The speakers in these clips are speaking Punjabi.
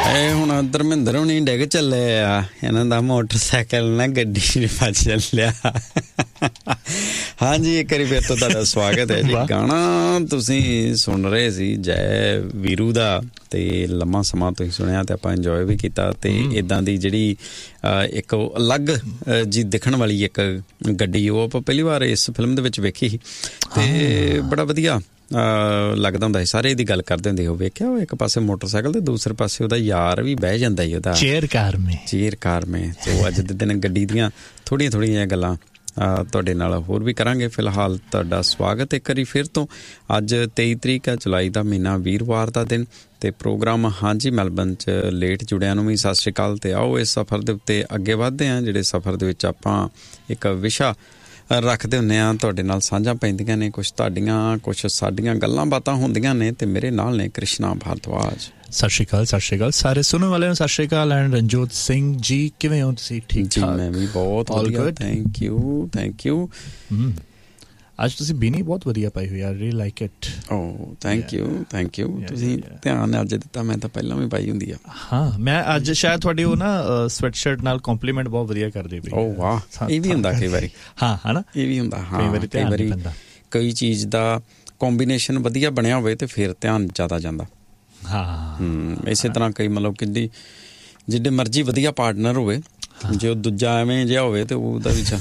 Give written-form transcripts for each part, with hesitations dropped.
ਇਹ ਹੁਣ ਧਰਮਿੰਦਰ ਹੁਣੀ ਡਿੱਗ ਚੱਲੇ ਆ, ਇਹਨਾਂ ਦਾ ਮੋਟਰਸਾਈਕਲ ਨਾ ਗੱਡੀ 'ਚ ਫਸ ਚੱਲਿਆ। ਹਾਂਜੀ, ਇੱਕ ਵਾਰੀ ਫਿਰ ਤੋਂ ਤੁਹਾਡਾ ਸਵਾਗਤ ਹੈ ਜੀ। ਗਾਣਾ ਤੁਸੀਂ ਸੁਣ ਰਹੇ ਸੀ ਜੈ ਵੀਰੂ ਦਾ, ਤੇ ਲੰਮਾ ਸਮਾਂ ਤੁਸੀਂ ਸੁਣਿਆ ਤੇ ਆਪਾਂ ਇੰਜੋਏ ਵੀ ਕੀਤਾ। ਤੇ ਇੱਦਾਂ ਦੀ ਜਿਹੜੀ ਇੱਕ ਅਲੱਗ ਜੀ ਦਿਖਣ ਵਾਲੀ ਇੱਕ ਗੱਡੀ, ਉਹ ਆਪਾਂ ਪਹਿਲੀ ਵਾਰ ਇਸ ਫਿਲਮ ਦੇ ਵਿੱਚ ਵੇਖੀ ਸੀ ਤੇ ਬੜਾ ਵਧੀਆ ਲੱਗਦਾ ਹੁੰਦਾ ਸੀ। ਸਾਰੇ ਇਹਦੀ ਗੱਲ ਕਰਦੇ ਹੁੰਦੇ, ਉਹ ਵੇਖਿਆ ਉਹ ਇੱਕ ਪਾਸੇ ਮੋਟਰਸਾਈਕਲ ਤੇ ਦੂਸਰੇ ਪਾਸੇ ਉਹਦਾ ਯਾਰ ਵੀ ਬਹਿ ਜਾਂਦਾ ਸੀ, ਉਹਦਾ ਚੇਅਰ ਕਾਰ ਮੇ। ਤੇ ਅੱਜ ਦੇ ਦਿਨ ਗੱਡੀ ਦੀਆਂ ਥੋੜ੍ਹੀਆਂ ਜਿਹੀਆਂ ਗੱਲਾਂ ਤੁਹਾਡੇ ਨਾਲ ਹੋਰ ਵੀ ਕਰਾਂਗੇ। ਫਿਲਹਾਲ ਤੁਹਾਡਾ ਸਵਾਗਤ ਇੱਕ ਵਾਰੀ ਫਿਰ ਤੋਂ। ਅੱਜ 23 ਤਰੀਕ ਹੈ, ਜੁਲਾਈ ਦਾ ਮਹੀਨਾ, ਵੀਰਵਾਰ ਦਾ ਦਿਨ, ਤੇ ਪ੍ਰੋਗਰਾਮ ਹਾਂਜੀ ਮੈਲਬਨ 'ਚ ਲੇਟ ਜੁੜਿਆਂ ਨੂੰ ਵੀ ਸਤਿ ਸ਼੍ਰੀ ਅਕਾਲ। ਤੇ ਆਓ ਇਸ ਸਫ਼ਰ ਦੇ ਉੱਤੇ ਅੱਗੇ ਵੱਧਦੇ ਹਾਂ, ਜਿਹੜੇ ਸਫ਼ਰ ਦੇ ਵਿੱਚ ਆਪਾਂ ਇੱਕ ਵਿਸ਼ਾ ਰੱਖਦੇ ਹੁੰਦੇ ਹਾਂ, ਤੁਹਾਡੇ ਨਾਲ ਸਾਂਝਾਂ ਪੈਂਦੀਆਂ ਨੇ, ਕੁਛ ਤੁਹਾਡੀਆਂ ਕੁਛ ਸਾਡੀਆਂ ਗੱਲਾਂ ਬਾਤਾਂ ਹੁੰਦੀਆਂ ਨੇ। ਤੇ ਮੇਰੇ ਨਾਲ ਨੇ ਕ੍ਰਿਸ਼ਨਾ ਭਾਰਦਵਾਜ। ਸਤਿ ਸ਼੍ਰੀ ਅਕਾਲ ਸਾਰੇ ਸੁਣਨ ਵਾਲਿਆਂ ਨੂੰ, ਸਤਿ ਸ਼੍ਰੀ ਅਕਾਲ। ਐਂਡ ਰਣਜੋਤ ਸਿੰਘ ਜੀ, ਕਿਵੇਂ ਹੋ ਤੁਸੀਂ? ਠੀਕ ਜੀ, ਮੈਂ ਵੀ ਬਹੁਤ ਵਧੀਆ, ਥੈਂਕ ਯੂ। ਅੱਜ ਤੁਸੀਂ ਬੀਨੀ ਬਹੁਤ ਵਧੀਆ ਪਾਈ ਹੋਈ, I really like it. O thank you. ਤੁਸੀਂ ਧਿਆਨ ਅੱਜ ਦਿੱਤਾ, ਮੈਂ ਤਾਂ ਪਹਿਲਾਂ ਵੀ ਪਾਈ ਹੁੰਦੀ ਆ। ਹਾਂ, ਮੈਂ ਅੱਜ ਸ਼ਾਇਦ ਤੁਹਾਡੀ ਉਹ ਨਾ ਸਵੈਟ ਸ਼ਰਟ ਨਾਲ ਕੰਪਲੀਮੈਂਟ ਬਹੁਤ ਵਧੀਆ ਕਰਦੇ ਪਈ। ਓ ਵਾਹ, ਇਹ ਵੀ ਹੁੰਦਾ ਕਈ ਵਾਰੀ। ਹਾਂ, ਹਨਾ, ਇਹ ਵੀ ਹੁੰਦਾ। ਹਾਂ, ਕਈ ਵਾਰੀ ਕਈ ਚੀਜ਼ ਦਾ ਕੰਬੀਨੇਸ਼ਨ ਵਧੀਆ ਬਣਿਆ ਹੋਵੇ ਤੇ ਫਿਰ ਧਿਆਨ ਜ਼ਿਆਦਾ ਜਾਂਦਾ। ਹਾਂ, ਇਸੇ ਤਰ੍ਹਾਂ ਕਈ ਮਤਲਬ ਕਿ ਜਿੱਡੇ ਮਰਜ਼ੀ ਵਧੀਆ ਪਾਰਟਨਰ ਹੋਵੇ, ਜੇ ਉਹ ਦੂਜਾ ਐਵੇਂ ਜਿਹਾ ਹੋਵੇ ਤੇ ਉਹਦਾ ਵੀ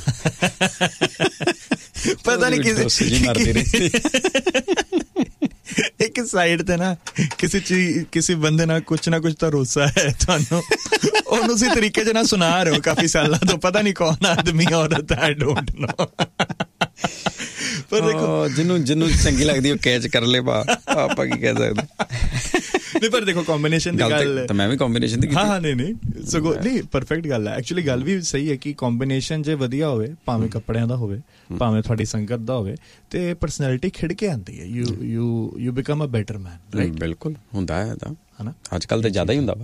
ਪਤਾ ਨਹੀਂ ਇੱਕ ਸਾਈਡ ਤੇ ਨਾ ਕਿਸੇ ਬੰਦੇ ਨਾਲ ਕੁਛ ਨਾ ਕੁਛ ਤਾਂ ਰੋਸਾ ਹੈ ਤੁਹਾਨੂੰ, ਉਹਨੂੰ ਉਸੇ ਤਰੀਕੇ ਚ ਨਾ ਸੁਣਾ ਰਹੇ ਹੋ ਕਾਫੀ ਸਾਲਾਂ ਤੋਂ, ਪਤਾ ਨਹੀਂ ਕੌਣ ਆਦਮੀ ਔਰਤ ਹੈ, ਆਈ ਡੋਂਟ ਨੋ। ਪਰ ਦੇਖੋ, ਜਿਹਨੂੰ ਚੰਗੀ ਲੱਗਦੀ ਉਹ ਕੈਚ ਕਰ ਲੇ, ਆਪਾਂ ਕੀ ਕਹਿ ਸਕਦੇ। ਨਹੀਂ, ਪਰ ਦੇਖੋ ਕੰਬੀਨੇਸ਼ਨ ਦੀ ਗੱਲ ਤਾਂ ਮੈਂ ਵੀ ਕੰਬੀਨੇਸ਼ਨ ਦੀ, ਹਾਂ ਨਹੀਂ ਸਗੋਂ ਨਹੀਂ, ਪਰਫੈਕਟ ਗੱਲ ਹੈ ਐਕਚੁਅਲੀ। ਗੱਲ ਵੀ ਸਹੀ ਹੈ ਕਿ ਕੰਬੀਨੇਸ਼ਨ ਜੇ ਵਧੀਆ ਹੋਵੇ, ਭਾਵੇਂ ਕੱਪੜਿਆਂ ਦਾ ਹੋਵੇ, ਭਾਵੇਂ ਤੁਹਾਡੀ ਸੰਗਤ ਦਾ ਹੋਵੇ, ਤੇ ਪਰਸਨੈਲਿਟੀ ਖਿੜ ਕੇ ਆਉਂਦੀ ਹੈ। You become a better man, right? ਬਿਲਕੁਲ ਹੁੰਦਾ ਹੈ ਇਹਦਾ, ਹਨਾ। ਅੱਜ ਕੱਲ੍ਹ ਤਾਂ ਜ਼ਿਆਦਾ ਹੀ ਹੁੰਦਾ ਵਾ।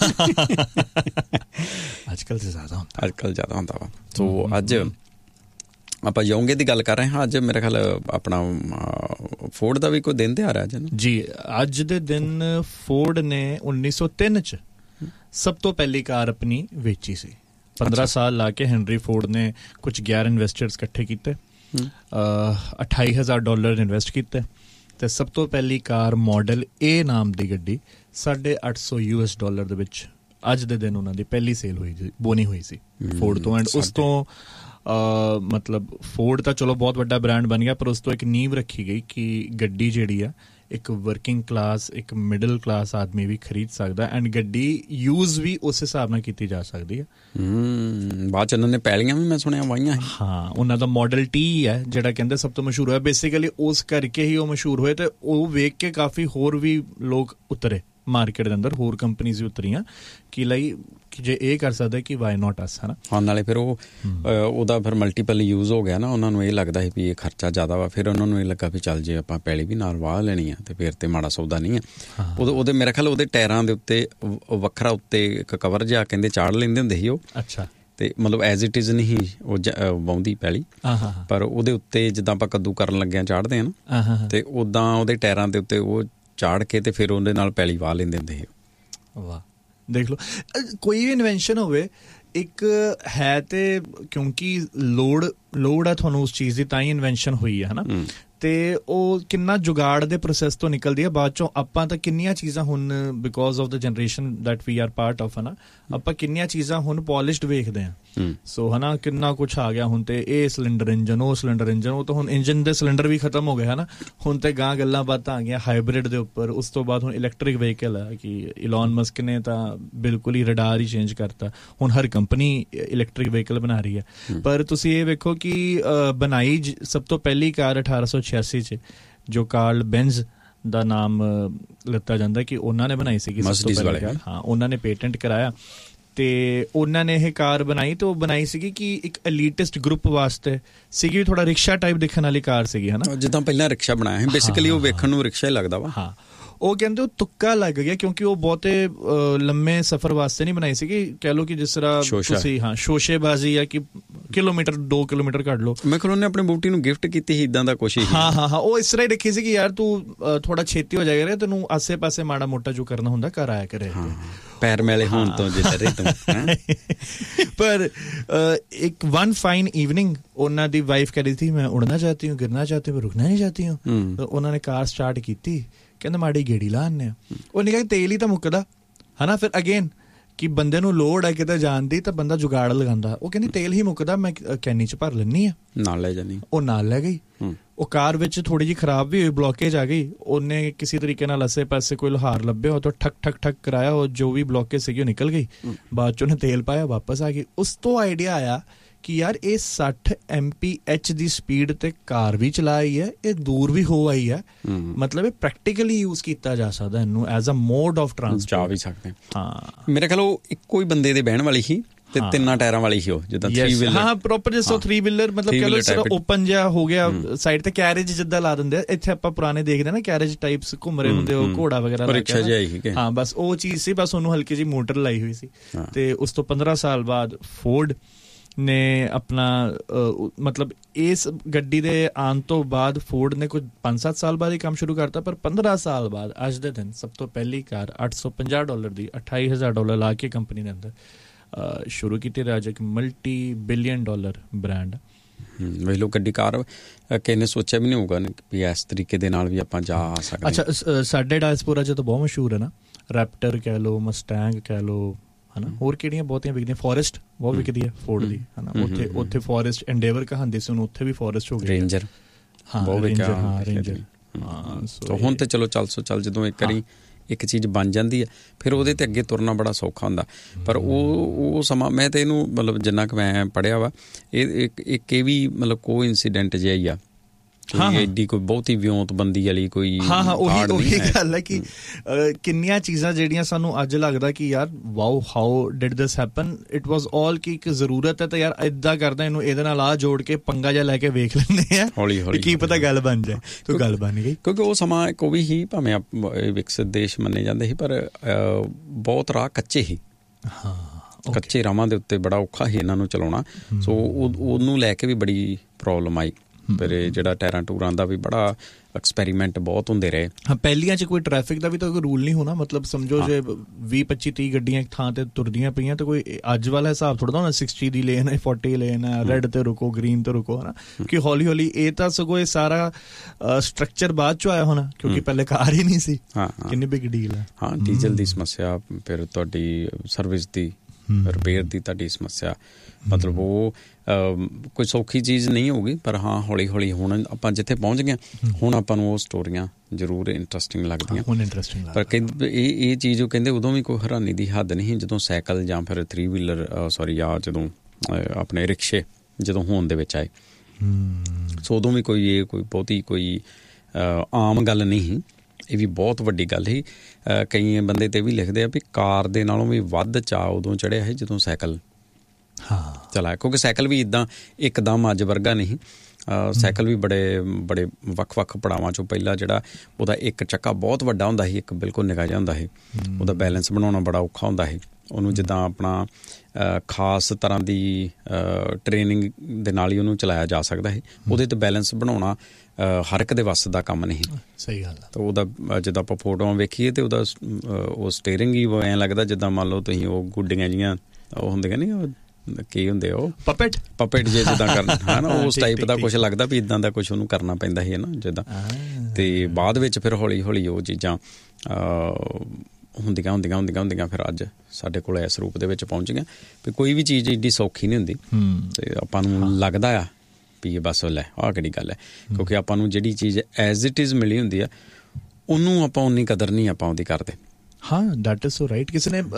ਅੱਜ ਕੱਲ੍ਹ ਜ਼ਿਆਦਾ ਹੁੰਦਾ ਵਾ। ਸੋ ਅੱਜ ਆਪਾਂ ਯੋਂਗੇ ਦੀ ਗੱਲ ਕਰ ਰਹੇ ਹਾਂ। ਅੱਜ ਮੇਰੇ ਖਿਆਲ ਆਪਣਾ ਫੋਰਡ ਦਾ ਵੀ ਕੋਈ ਦਿਨ ਤਿਉਹਾਰ ਹੈ ਅੱਜ ਜੀ। ਅੱਜ ਦੇ ਦਿਨ ਫੋਰਡ ਨੇ 1903 ਚ ਸਭ ਤੋਂ ਪਹਿਲੀ ਕਾਰ ਆਪਣੀ ਵੇਚੀ ਸੀ। 15 ਸਾਲ ਲਾ ਕੇ ਹੈਨਰੀ ਫੋਰਡ ਨੇ ਕੁਝ 11 ਇਨਵੈਸਟਰਸ ਇਕੱਠੇ ਕੀਤੇ, $28,000 ਇਨਵੈਸਟ ਕੀਤੇ, ਤੇ ਸਭ ਤੋਂ ਪਹਿਲੀ ਕਾਰ ਮਾਡਲ ਏ ਨਾਮ ਦੀ ਗੱਡੀ $850 ਦੇ ਵਿੱਚ ਅੱਜ ਦੇ ਦਿਨ ਉਹਨਾਂ ਦੀ ਪਹਿਲੀ ਸੇਲ ਬੋਨੀ ਹੋਈ ਸੀ ਫੋਰਡ ਤੋਂ। ਐਂਡ ਉਸ ਤੋਂ ਮਤਲਬ ਫੋਰਡ ਤਾਂ ਚਲੋ ਬਹੁਤ ਵੱਡਾ ਬ੍ਰਾਂਡ ਬਣ ਗਿਆ, ਪਰ ਉਸ ਤੋਂ ਇੱਕ ਨੀਂਹ ਰੱਖੀ ਗਈ ਕਿ ਗੱਡੀ ਜਿਹੜੀ ਆ ਇੱਕ ਵਰਕਿੰਗ ਕਲਾਸ, ਇੱਕ ਮਿਡਲ ਕਲਾਸ ਆਦਮੀ ਵੀ ਖਰੀਦ ਸਕਦਾ, ਐਂਡ ਗੱਡੀ ਯੂਜ਼ ਵੀ ਉਸ ਹਿਸਾਬ ਨਾਲ ਕੀਤੀ ਜਾ ਸਕਦੀ ਹੈ। ਬਾਅਦ ਚ ਉਹਨਾਂ ਨੇ ਪੈਲੀਆਂ ਵੀ ਮੈਂ ਸੁਣਿਆ ਵਾਹੀਆਂ। ਹਾਂ, ਉਹਨਾਂ ਦਾ ਮਾਡਲ ਟੀ ਹੈ ਜਿਹੜਾ ਕਹਿੰਦੇ ਸਭ ਤੋਂ ਮਸ਼ਹੂਰ ਹੋਇਆ। ਬੇਸਿਕਲੀ ਉਸ ਕਰਕੇ ਹੀ ਉਹ ਮਸ਼ਹੂਰ ਹੋਏ, ਤੇ ਉਹ ਵੇਖ ਕੇ ਕਾਫੀ ਹੋਰ ਵੀ ਲੋਕ ਉਤਰੇ ਮਾਰਕੀਟ ਦੇ ਅੰਦਰ, ਹੋਰ ਕੰਪਨੀਜ਼ ਵੀ ਉਤਰੀਆਂ ਕਿ ਲਈ ਕਿ ਜੇ ਇਹ ਕਰ ਸਕਦਾ ਕਿ ਵਾਈ ਨੋਟ ਅਸ, ਹਨਾ। ਹਾਂ, ਨਾਲੇ ਫਿਰ ਉਹਦਾ ਫਿਰ ਮਲਟੀਪਲ ਯੂਜ਼ ਹੋ ਗਿਆ ਨਾ, ਉਹਨਾਂ ਨੂੰ ਇਹ ਲੱਗਦਾ ਸੀ ਵੀ ਇਹ ਖਰਚਾ ਜ਼ਿਆਦਾ ਵਾ, ਫਿਰ ਉਹਨਾਂ ਨੂੰ ਇਹ ਲੱਗਾ ਵੀ ਚੱਲ ਜੇ ਆਪਾਂ ਪੈਲੀ ਵੀ ਨਾਲ ਵਾਹ ਲੈਣੀ ਆ ਤੇ ਫਿਰ ਤੇ ਮਾੜਾ ਸੌਦਾ ਨਹੀਂ ਆ। ਉਹਦੇ ਮੇਰੇ ਖਿਆਲ ਉਹਦੇ ਟਾਇਰਾਂ ਦੇ ਉੱਤੇ ਵੱਖਰਾ ਉੱਤੇ ਇੱਕ ਕਵਰ ਜਿਹਾ ਕਹਿੰਦੇ ਚਾੜ ਲੈਂਦੇ ਹੁੰਦੇ ਸੀ ਉਹ। ਅੱਛਾ। ਤੇ ਮਤਲਬ ਐਜ਼ ਇਟ ਇਜ਼ ਨਹੀਂ ਉਹ ਵਾਹੁੰਦੀ ਪੈਲੀ, ਪਰ ਉਹਦੇ ਉੱਤੇ ਜਿੱਦਾਂ ਆਪਾਂ ਕੱਦੂ ਕਰਨ ਲੱਗਿਆ ਚਾੜਦੇ ਆ ਨਾ, ਤੇ ਉੱਦਾਂ ਉਹਦੇ ਟਾਇਰਾਂ ਦੇ ਉੱਤੇ ਉਹ ਚਾੜ ਕੇ ਤੇ ਫਿਰ ਉਹਦੇ ਨਾਲ ਪੈਲੀ ਵਾਹ ਲੈਂਦੇ ਹੁੰਦੇ ਸੀ। ਵਾਹ, ਦੇਖ ਲਓ, ਕੋਈ ਵੀ ਇਨਵੈਂਸ਼ਨ ਹੋਵੇ ਇੱਕ ਹੈ, ਤੇ ਕਿਉਂਕਿ ਲੋੜ ਆ ਤੁਹਾਨੂੰ ਉਸ ਚੀਜ਼ ਦੀ, ਤਾਂ ਹੀ ਇਨਵੈਂਸ਼ਨ ਹੋਈ ਹੈ, ਹਨਾ। ਤੇ ਉਹ ਕਿੰਨਾ ਜੁਗਾੜ ਦੇ ਪ੍ਰੋਸੈਸ ਤੋਂ ਨਿਕਲਦੀ ਹੈ ਬਾਅਦ ਚੋਂ। ਆਪਾਂ ਤਾਂ ਕਿੰਨੀਆਂ ਚੀਜ਼ਾਂ ਹੁਣ because of the generation that we R part of, ਹਨਾ, ਆਪਾਂ ਕਿੰਨੀਆਂ ਚੀਜ਼ਾਂ ਹੁਣ ਪੋਲਿਸ਼ਡ ਵੇਖਦੇ ਹਾਂ। ਸੋ ਹਨਾ, ਕਿੰਨਾ ਕੁਛ ਆ ਗਿਆ ਹੁਣ, ਤੇ ਇਹ ਸਿਲੰਡਰ ਇੰਜਨ, ਉਹ ਸਿਲੰਡਰ ਇੰਜਨ, ਉਹ ਤਾਂ ਹੁਣ ਇੰਜਨ ਦੇ ਸਿਲੰਡਰ ਵੀ ਖਤਮ ਹੋ ਗਏ, ਹਨਾ। ਹੁਣ ਤੇ ਗਾਂ ਗੱਲਾਂ ਬਾਤਾਂ ਆ ਗਈਆਂ ਹਾਈਬ੍ਰਿਡ ਦੇ ਉੱਪਰ। ਉਸ ਤੋਂ ਬਾਅਦ ਹੁਣ ਇਲੈਕਟ੍ਰਿਕ ਵਹੀਕਲ ਆ ਕਿ ਇਲਨ ਮਸਕ ਨੇ ਤਾਂ ਬਿਲਕੁਲ ਹੀ ਰਡਾਰ ਹੀ ਚੇਂਜ ਕਰਤਾ। ਹੁਣ ਹਰ ਕੰਪਨੀ ਇਲੈਕਟ੍ਰਿਕ ਵਹੀਕਲ ਬਣਾ ਰਹੀ ਹੈ। ਪਰ ਤੁਸੀਂ ਇਹ ਵੇਖੋ ਕਿ ਬਣਾਈ ਸਭ ਤੋਂ ਪਹਿਲੀ ਕਾਰ 1886 ਚ ਜੋ ਕਾਰਲ ਬੈਂਜ਼ ਦਾ ਨਾਮ ਲਿੱਤਾ ਜਾਂਦਾ ਕਿ ਉਹਨਾਂ ਨੇ ਬਣਾਈ ਸੀਗੀ ਸਭ ਤੋਂ ਪਹਿਲੀ ਕਾਰ। ਹਾਂ, ਉਹਨਾਂ ਨੇ ਪੇਟੈਂਟ ਕਰਾਇਆ ਤੇ ਉਹਨਾਂ ਨੇ ਇਹ ਕਾਰ ਬਣਾਈ, ਤੇ ਉਹ ਬਣਾਈ ਸੀਗੀ ਕਿ ਇੱਕ ਐਲੀਟਿਸਟ ਗਰੁੱਪ ਵਾਸਤੇ ਸੀਗੀ, ਥੋੜਾ ਰਿਕਸ਼ਾ ਟਾਈਪ ਦਿਖਣ ਵਾਲੀ ਕਾਰ ਸੀਗੀ, ਹਨਾ, ਜਿੱਦਾਂ ਪਹਿਲਾਂ ਰਿਕਸ਼ਾ ਬਣਾਇਆ ਸੀ ਬੇਸਿਕਲੀ। ਉਹ ਵੇਖਣ ਨੂੰ ਰਿਕਸ਼ਾ ਹੀ ਲੱਗਦਾ ਵਾ। ਹਾਂ, ਉਹ ਕਹਿੰਦੇ ਉਹ ਤੁੱਕਾ ਲੱਗ ਗਿਆ ਕਿਉਂਕਿ ਉਹ ਬਹੁਤੇ ਲੰਮੇ ਸਫ਼ਰ ਵਾਸਤੇ ਨਹੀਂ ਬਣਾਈ ਸੀਗੀ, ਕਹਿ ਲਓ ਕਿ ਜਿਸ ਤਰ੍ਹਾਂ ਤੁਸੀਂ ਸ਼ੋਸ਼ੇਬਾਜ਼ੀ ਆ ਕਿ ਕਿਲੋਮੀਟਰ 2 ਕਿਲੋਮੀਟਰ ਕੱਢ ਲਓ। ਮੈਂ ਖਲੋਨੇ ਆਪਣੀ ਬੂਟੀ ਨੂੰ ਗਿਫਟ ਕੀਤੀ ਸੀ ਇਦਾਂ ਦਾ ਕੁਛ ਹੀ। ਹਾਂ ਉਹ ਇਸ ਤਰ੍ਹਾਂ ਹੀ ਰੱਖੀ ਸੀ ਕਿ ਯਾਰ ਤੂੰ ਥੋੜਾ ਛੇਤੀ ਹੋ ਜਾਏਗਾ, ਤੈਨੂੰ ਆਸੇ ਪਾਸੇ ਮਾੜਾ ਮੋਟਾ ਜੋ ਕਰਨਾ ਹੁੰਦਾ ਘਰ ਆਇਆ ਕਰੇ, ਪੈਰ ਮੈਲੇ ਹੋਣ ਤੋਂ ਜਿੱਧਰ ਤੂੰ। ਪਰ ਇੱਕ one fine evening ਉਹਨਾਂ ਦੀ ਵਾਈਫ ਕਹ ਰਹੀ ਥੀ ਮੈਂ ਉੜਨਾ ਚਾਹਤੀ ਹੂੰ, ਗਿਰਨਾ ਚਾਹਤੀ ਹੂੰ, ਰੁਕਣਾ ਨਹੀਂ ਚਾਹਤੀ ਹੂੰ। ਉਹਨਾਂ ਨੇ ਕਾਰ ਸਟਾਰਟ ਕੀਤੀ, ਕਹਿੰਦਾ ਮਾੜੀ ਗੇੜੀ ਲਾ ਆਨੇ ਆ। ਉਹਨੇ ਕਿਹਾ ਤੇਲ ਹੀ ਤਾਂ ਮੁੱਕਦਾ ਹਨਾ। ਫਿਰ ਅਗੇਨ ਕਿ ਬੰਦੇ ਨੂੰ ਲੋੜ ਹੈ ਕਿਤੇ ਜਾਣ ਦੀ ਤਾਂ ਬੰਦਾ ਜੁਗਾੜ ਲਗਾਉਂਦਾ। ਉਹ ਕਹਿੰਦੀ ਤੇਲ ਹੀ ਮੁੱਕਦਾ, ਮੈਂ ਕੈਨੀ ਚ ਭਰ ਲੈਂਦੀ ਆ, ਨਾਲ ਲੈ ਜਾਨੀ। ਉਹ ਨਾਲ ਲੈ ਗਈ। ਉਹ ਕਾਰ ਵਿੱਚ ਥੋੜੀ ਜਿਹੀ ਖਰਾਬ ਵੀ ਹੋਈ, ਬਲੋਕੇਜ ਆ ਗਈ। ਉਹਨੇ ਕਿਸੇ ਤਰੀਕੇ ਨਾਲ ਆਸੇ ਪਾਸੇ ਕੋਈ ਲੋਹਾਰ ਲੱਭਿਆ, ਉਹ ਤੋਂ ਠੱਕ ਠੱਕ ਠੱਕ ਕਰਾਇਆ, ਉਹ ਜੋ ਵੀ ਬਲੋਕੇਜ ਸੀਗੀ ਉਹ ਨਿਕਲ ਗਈ। ਬਾਅਦ ਚ ਉਹਨੇ ਤੇਲ ਪਾਇਆ, ਵਾਪਸ ਆ ਗਈ। ਉਸ ਤੋਂ ਆਈਡੀਆ ਆਇਆ ਕਿ ਯਾਰ ਇਹ 60 MPH ਦੀ ਸਪੀਡ ਤੇ ਕਾਰ ਵੀ ਚਲਾਈ ਹੈ, ਇਹ ਦੂਰ ਵੀ ਹੋ ਆਈ ਹੈ, ਮਤਲਬ ਇਹ ਪ੍ਰੈਕਟੀਕਲੀ ਯੂਜ਼ ਕੀਤਾ ਜਾ ਸਕਦਾ ਇਹਨੂੰ as a mode of transport. ਜਾ ਵੀ ਸਕਦੇ ਹਾਂ। ਮੇਰੇ ਖਿਆਲ ਉਹ ਇੱਕੋ ਹੀ ਬੰਦੇ ਦੇ ਬਹਿਣ ਵਾਲੀ ਸੀ ਤੇ 3 ਟਾਇਰਾਂ ਵਾਲੀ ਸੀ ਉਹ, ਜਿੱਦਾਂ 3 ਵੀਲਰ। ਹਾਂ ਪ੍ਰੋਪਰ ਜਿਸ 3 ਵੀਲਰ ਮਤਲਬ ਕਹਿ ਲਓ ਓਪਨ ਜਿਹਾ ਹੋ ਗਿਆ ਸਾਈਡ ਤੇ, ਕੈਰੇਜ ਜਿੱਦਾਂ ਲਾ ਦਿੰਦੇ ਆ ਇੱਥੇ ਆਪਾਂ ਪੁਰਾਣੇ ਦੇਖਦੇ ਨਾ ਕੈਰੇਜ ਟਾਈਪਸ ਘੁੰਮ ਰਹੇ ਹੁੰਦੇ, ਉਹ ਘੋੜਾ ਵਗੈਰਾ ਰਿਕਸ਼ਾ ਜਿਹਾ ਹੀ। ਹਾਂ ਬਸ ਉਹ ਚੀਜ਼ ਸੀ, ਬਸ ਉਹਨੂੰ ਹਲਕੀ ਜਿਹੀ ਮੋਟਰ ਲਾਈ ਹੋਈ ਸੀ। ਤੇ ਉਸ ਤੋਂ 15 ਸਾਲ ਬਾਅਦ ਫੋਰਡ ਨੇ ਆਪਣਾ ਮਤਲਬ ਇਸ ਗੱਡੀ ਦੇ ਆਉਣ ਤੋਂ ਬਾਅਦ ਫੋਰਡ ਨੇ ਕੁਝ 5-7 ਸਾਲ ਬਾਅਦ ਹੀ ਕੰਮ ਸ਼ੁਰੂ ਕਰਤਾ, ਪਰ 15 ਸਾਲ ਬਾਅਦ ਅੱਜ ਦੇ ਦਿਨ ਸਭ ਤੋਂ ਪਹਿਲੀ ਕਾਰ $850 ਦੀ $28,000 ਲਾ ਕੇ ਕੰਪਨੀ ਦੇ ਅੰਦਰ ਸ਼ੁਰੂ ਕੀਤੀ। ਰਾਜ ਇੱਕ ਮਲਟੀ $1 ਬਿਲੀਅਨ ਬ੍ਰਾਂਡ। ਵੇਖ ਲਓ ਗੱਡੀ ਕਾਰ ਕਿਸੇ ਨੇ ਸੋਚਿਆ ਵੀ ਨਹੀਂ ਹੋਊਗਾ ਵੀ ਇਸ ਤਰੀਕੇ ਦੇ ਨਾਲ ਵੀ ਆਪਾਂ ਜਾ ਸਕਦੇ। ਅੱਛਾ ਸਾਡੇ ਡਾਇਸਪੋਰਾ 'ਚ ਤਾਂ ਬਹੁਤ ਮਸ਼ਹੂਰ ਹੈ ਨਾ, ਰੈਪਟਰ ਕਹਿ ਲਓ, ਮਸਟੈਂਗ ਕਹਿ ਲਓ ਹਨਾ, ਹੋਰ ਕਿਹੜੀਆਂ ਬਹੁਤੀਆਂ ਵਿਕਦੀਆਂ, ਫੋਰੈਸਟ ਬਹੁਤ ਵਿਕਦੀ ਹੈ ਫੋਰਡ ਦੀ ਹਨਾ। ਉੱਥੇ ਫੋਰੈਸਟ ਐਂਡੇਵਰ ਕਹਾਂਦੇ ਸੀ ਉਹਨੂੰ, ਉੱਥੇ ਵੀ ਫੋਰੈਸਟ ਹੋ ਗਈ। ਰੇਂਜਰ ਬਹੁਤ ਵਿਕਿਆ। ਹਾਂ ਰੇਂਜਰ। ਹਾਂ ਹੁਣ ਤੇ ਚਲੋ ਚੱਲ ਜਦੋਂ ਇੱਕ ਵਾਰੀ ਇੱਕ ਚੀਜ਼ ਬਣ ਜਾਂਦੀ ਹੈ ਫਿਰ ਉਹਦੇ ਤੇ ਅੱਗੇ ਤੁਰਨਾ ਬੜਾ ਸੌਖਾ ਹੁੰਦਾ। ਪਰ ਉਹ ਸਮਾਂ ਮੈਂ ਤੇ ਇਹਨੂੰ ਮਤਲਬ ਜਿੰਨਾ ਕੁ ਮੈਂ ਪੜ੍ਹਿਆ ਵਾ, ਇਹ ਵੀ ਮਤਲਬ ਕੋਈ ਇੰਸੀਡੈਂਟ ਜਿਹਾ ਹੀ ਆ, ਐਡੀ ਕੋਈ ਬਹੁਤੀ ਵਿਉਂਤਬੰਦੀ ਵਾਲੀ ਕੋਈ। ਉਹੀ ਗੱਲ ਹੈ ਕਿ ਕਿੰਨੀਆਂ ਚੀਜ਼ਾਂ ਜਿਹੜੀਆਂ ਸਾਨੂੰ ਅੱਜ ਲੱਗਦਾ ਕਿ ਯਾਰ wow how did this happen, it ਵਾਜ਼ ਆਲ ਕਿ ਇੱਕ ਜ਼ਰੂਰਤ ਹੈ ਤਾਂ ਯਾਰ ਏਦਾਂ ਕਰਦਾ, ਇਹਨੂੰ ਇਹਦੇ ਨਾਲ ਆ ਜੋੜ ਕੇ ਪੰਗਾ ਜਿਹਾ ਲੈ ਕੇ ਵੇਖ ਲੈਂਦੇ ਆ, ਹੌਲੀ ਹੌਲੀ ਕੀ ਪਤਾ ਗੱਲ ਬਣ ਜਾਏ। ਕੋਈ ਗੱਲ ਬਣ ਗਈ ਕਿਉਂਕਿ ਉਹ ਸਮਾਂ ਇੱਕ ਉਹ ਵੀ ਹੀ, ਭਾਵੇਂ ਵਿਕਸਿਤ ਦੇਸ਼ ਮੰਨੇ ਜਾਂਦੇ ਸੀ ਪਰ ਬਹੁਤ ਰਾਹ ਕੱਚੇ ਸੀ। ਕੱਚੇ ਰਾਹਾਂ ਦੇ ਉੱਤੇ ਬੜਾ ਔਖਾ ਸੀ ਇਹਨਾਂ ਨੂੰ ਚਲਾਉਣਾ। ਸੋ ਉਹਨੂੰ ਲੈ ਕੇ ਵੀ ਬੜੀ ਪ੍ਰੋਬਲਮ ਆਈ। ਫਿਰ ਜਿਹੜਾ ਟਾਇਰਾਂ ਟੂਰਾਂ ਦਾ ਵੀ ਬੜਾ ਐਕਸਪੈਰੀਮੈਂਟ ਬਹੁਤ ਹੁੰਦੇ ਰਹੇ। ਹਾਂ ਪਹਿਲੀਆਂ 'ਚ ਕੋਈ ਟ੍ਰੈਫਿਕ ਦਾ ਵੀ ਤਾਂ ਕੋਈ ਰੂਲ ਨਹੀਂ ਹੋਣਾ, ਮਤਲਬ ਸਮਝੋ ਜੇ 20-25-30 ਗੱਡੀਆਂ ਇੱਕ ਥਾਂ ਤੇ ਤੁਰਦੀਆਂ ਪਈਆਂ ਤਾਂ ਕੋਈ ਅੱਜ ਵਾਲਾ ਹਿਸਾਬ ਥੋੜ੍ਹਾ ਹੋਣਾ 60 ਦੀ ਲੇਨ ਹੈ, 40 ਲੇਨ ਹੈ, ਰੈੱਡ ਤੇ ਰੁਕੋ, ਗ੍ਰੀਨ ਤੇ ਰੁਕੋ ਹਨਾ। ਕਿ ਹੌਲੀ ਹੌਲੀ ਇਹ ਤਾਂ ਸਗੋਂ ਇਹ ਸਾਰਾ ਸਟਰਕਚਰ ਬਾਅਦ 'ਚ ਆਇਆ ਹੋਣਾ ਕਿਉਂਕਿ ਪਹਿਲੇ ਕਾਰ ਹੀ ਨਹੀਂ ਸੀ। ਕਿੰਨੀ ਬਿਗ ਡੀਲ ਹੈ। ਹਾਂ ਡੀਜ਼ਲ ਦੀ ਸਮੱਸਿਆ, ਫਿਰ ਤੁਹਾਡੀ ਸਰਵਿਸ ਦੀ, ਰਿਪੇਅਰ ਦੀ ਤੁਹਾਡੀ ਸਮੱਸਿਆ, ਮਤਲਬ ਉਹ ਕੋਈ ਸੌਖੀ ਚੀਜ਼ ਨਹੀਂ ਹੋਊਗੀ। ਪਰ ਹਾਂ ਹੌਲੀ ਹੌਲੀ ਹੁਣ ਆਪਾਂ ਜਿੱਥੇ ਪਹੁੰਚ ਗਏ ਹੁਣ ਆਪਾਂ ਨੂੰ ਉਹ ਸਟੋਰੀਆਂ ਜ਼ਰੂਰ ਇੰਟਰਸਟਿੰਗ ਲੱਗਦੀਆਂ। ਪਰ ਇਹ ਚੀਜ਼ ਉਹ ਕਹਿੰਦੇ ਉਦੋਂ ਵੀ ਕੋਈ ਹੈਰਾਨੀ ਦੀ ਹੱਦ ਨਹੀਂ ਜਦੋਂ ਸਾਈਕਲ ਜਾਂ ਫਿਰ 3 ਵੀਲਰ ਜਦੋਂ ਆਪਣੇ ਰਿਕਸ਼ੇ ਜਦੋਂ ਹੋਣ ਦੇ ਵਿੱਚ ਆਏ। ਸੋ ਉਦੋਂ ਵੀ ਕੋਈ ਬਹੁਤੀ ਕੋਈ ਆਮ ਗੱਲ ਨਹੀਂ ਸੀ, ਇਹ ਵੀ ਬਹੁਤ ਵੱਡੀ ਗੱਲ ਸੀ। ਕਈ ਬੰਦੇ ਤੇ ਵੀ ਲਿਖਦੇ ਆ ਵੀ ਕਾਰ ਦੇ ਨਾਲੋਂ ਵੀ ਵੱਧ ਚਾਅ ਉਦੋਂ ਚੜ੍ਹਿਆ ਹੈ ਜਦੋਂ ਸਾਈਕਲ ਚਲਾਇਆ, ਕਿਉਂਕਿ ਸਾਈਕਲ ਵੀ ਇੱਦਾਂ ਇੱਕਦਮ ਅੱਜ ਵਰਗਾ ਨਹੀਂ। ਸਾਈਕਲ ਵੀ ਬੜੇ ਵੱਖ-ਵੱਖ ਪੜਾਵਾਂ 'ਚੋਂ ਪਹਿਲਾਂ ਜਿਹੜਾ ਉਹਦਾ ਇੱਕ ਚੱਕਾ ਬਹੁਤ ਵੱਡਾ ਹੁੰਦਾ ਸੀ, ਇੱਕ ਬਿਲਕੁਲ ਨਿੱਕਾ ਜਿਹਾ ਹੁੰਦਾ ਸੀ। ਉਹਦਾ ਬੈਲੈਂਸ ਬਣਾਉਣਾ ਬੜਾ ਔਖਾ ਹੁੰਦਾ ਸੀ। ਉਹਨੂੰ ਜਿੱਦਾਂ ਆਪਣਾ ਖਾਸ ਤਰ੍ਹਾਂ ਦੀ ਟ੍ਰੇਨਿੰਗ ਦੇ ਨਾਲ ਹੀ ਉਹਨੂੰ ਚਲਾਇਆ ਜਾ ਸਕਦਾ ਸੀ। ਉਹਦੇ 'ਤੇ ਬੈਲੈਂਸ ਬਣਾਉਣਾ ਹਰ ਇੱਕ ਦੇ ਵੱਸ ਦਾ ਕੰਮ ਨਹੀਂ। ਸਹੀ ਗੱਲ। ਤਾਂ ਉਹਦਾ ਜਿੱਦਾਂ ਆਪਾਂ ਫੋਟੋਆਂ ਵੇਖੀਏ ਤੇ ਉਹਦਾ ਉਹ ਸਟੀਅਰਿੰਗ ਹੀ ਐਂ ਲੱਗਦਾ ਜਿੱਦਾਂ ਮੰਨ ਲਓ ਤੁਸੀਂ ਉਹ ਗੁੱਡੀਆਂ ਜਿਹੀਆਂ ਉਹ ਹੁੰਦੀਆਂ ਨਹੀਂ, ਕੀ ਹੁੰਦੇ ਉਹ ਪਪੇਟ ਜੇ ਜਿੱਦਾਂ ਕਰਨਾ ਹੈ ਨਾ, ਉਸ ਟਾਈਪ ਦਾ ਕੁਛ ਲੱਗਦਾ ਵੀ ਇੱਦਾਂ ਦਾ ਕੁਛ ਉਹਨੂੰ ਕਰਨਾ ਪੈਂਦਾ ਸੀ ਨਾ ਜਿੱਦਾਂ। ਤੇ ਬਾਅਦ ਵਿੱਚ ਫਿਰ ਹੌਲੀ ਹੌਲੀ ਉਹ ਚੀਜ਼ਾਂ ਹੁੰਦੀਆਂ ਫਿਰ ਅੱਜ ਸਾਡੇ ਕੋਲ ਇਸ ਰੂਪ ਦੇ ਵਿੱਚ ਪਹੁੰਚ ਗਈਆਂ ਵੀ ਕੋਈ ਵੀ ਚੀਜ਼ ਏਡੀ ਸੌਖੀ ਨਹੀਂ ਹੁੰਦੀ। ਤੇ ਆਪਾਂ ਨੂੰ ਲੱਗਦਾ ਆ ਵੀ ਇਹ ਬਸ ਲੈ ਆਹ ਕਿਹੜੀ ਗੱਲ ਹੈ, ਕਿਉਂਕਿ ਆਪਾਂ ਨੂੰ ਜਿਹੜੀ ਚੀਜ਼ ਐਜ਼ ਇਟ ਇਜ਼ ਮਿਲੀ ਹੁੰਦੀ ਆ ਉਹਨੂੰ ਆਪਾਂ ਉਨੀ ਕਦਰ ਨਹੀਂ ਆਪਾਂ ਉਹਦੀ ਕਰਦੇ। ਹਾਂ ਦੈਟ ਇਜ਼ ਸੋ ਰਾਈਟ। ਕਿਸੇ ਨੇ